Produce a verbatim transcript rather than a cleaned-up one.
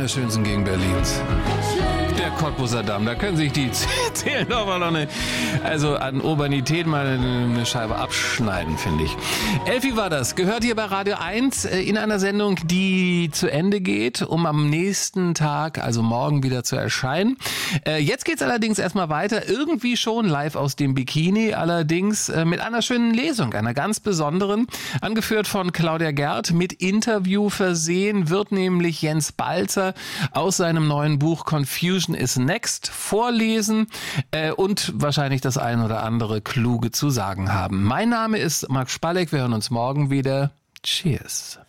schönsten Gegend Berlins. Der Cottbuser Damm, da können sich die zählen doch mal noch eine, also an Urbanität mal eine Scheibe abschneiden, finde ich. Elfi war das, gehört hier bei Radio eins in einer Sendung, die zu Ende geht, um am nächsten Tag, also morgen wieder zu erscheinen. Jetzt geht's allerdings erstmal weiter, irgendwie schon live aus dem Bikini, allerdings mit einer schönen Lesung, einer ganz besonderen, angeführt von Claudia Gerd, mit Interview versehen, wird nämlich Jens Balzer aus seinem neuen Buch Confusion is Next vorlesen äh, und wahrscheinlich das ein oder andere Kluge zu sagen haben. Mein Name ist Marc Spalleck, wir hören uns morgen wieder. Cheers.